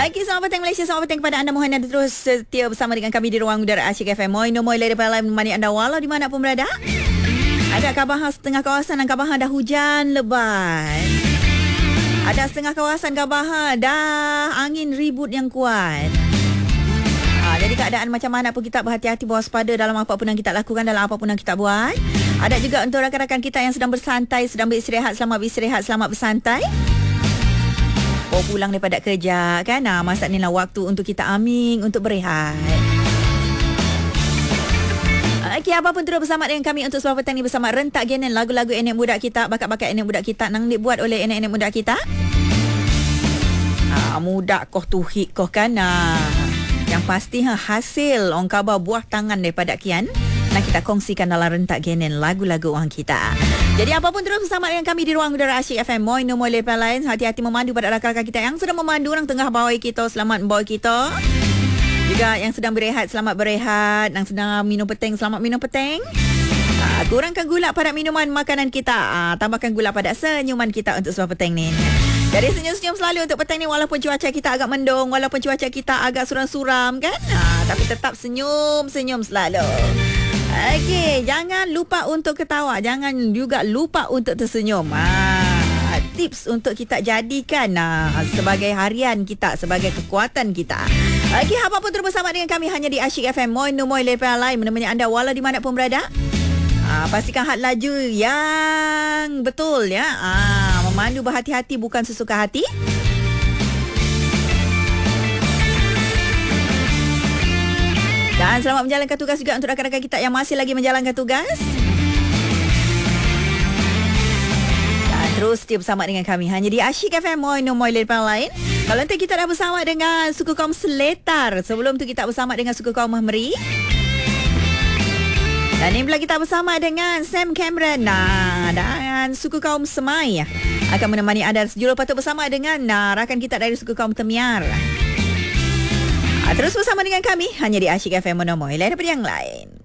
Okey, selamat petang Malaysia. Selamat petang kepada anda. Mohon anda terus setia bersama dengan kami di Ruang Udara Asyik FM. Moi no moi lady pala menemani anda walau di mana pun berada. Ada kabar setengah kawasan dan kabar dah hujan lebat. Ada setengah kawasan kabar dah angin ribut yang kuat. Jadi keadaan macam mana pun kita berhati-hati, berwaspada dalam apa pun yang kita lakukan, dalam apa pun yang kita buat. Ada juga untuk rakan-rakan kita yang sedang bersantai, sedang beristirahat, selamat beristirahat, selamat bersantai. Pulang daripada kerja kan, masa ni lah waktu untuk kita aming, untuk berehat. Okey, apa pun terus bersama dengan kami untuk sebab petang ni bersama Rentak Genen, lagu-lagu enek budak kita, bakat-bakat enek budak kita nang dibuat oleh enek-enek budak kita. Mudak koh tuhik koh kan. Yang pasti hasil orang khabar buah tangan daripada kian nak kita kongsikan dalam Rentak Genen, lagu-lagu orang kita. Jadi apapun terus bersama dengan kami di Ruang Udara Asyik FM. Moi no moi lepas lain, hati-hati memandu pada rakan-rakan kita yang sedang memandu, orang tengah bawa kita, selamat membawa kita. Juga yang sedang berehat, selamat berehat. Yang sedang minum petang, selamat minum petang. Kurangkan gula pada minuman makanan kita. Tambahkan gula pada senyuman kita untuk sebab petang ni. Jadi senyum-senyum selalu untuk petang ni, walaupun cuaca kita agak mendung, walaupun cuaca kita agak suram-suram kan. Tapi tetap senyum-senyum selalu. Okey, jangan lupa untuk ketawa, jangan juga lupa untuk tersenyum. Tips untuk kita jadikan sebagai harian kita, sebagai kekuatan kita. Okey, apa pun terus bersama dengan kami hanya di Asyik FM. Moi no moi lepas lain menemani anda walau di mana pun berada. Pastikan had laju yang betul ya. Memandu berhati-hati, bukan sesuka hati. Dan selamat menjalankan tugas juga untuk rakan-rakan kita yang masih lagi menjalankan tugas. Dan terus setia bersama dengan kami hanya di Asyik FM. Moi no moi lepas lain. Kalau nanti kita dah bersama dengan suku kaum Seletar. Sebelum tu kita bersama dengan suku kaum Mahmeri. Dan ini pula kita bersama dengan Sam Cameron dan suku kaum Semai akan menemani anda sejurus patut bersama dengan rakan kita dari suku kaum Temiar. Terus bersama dengan kami hanya di Asyik FM Monomoy. Lain daripada yang lain.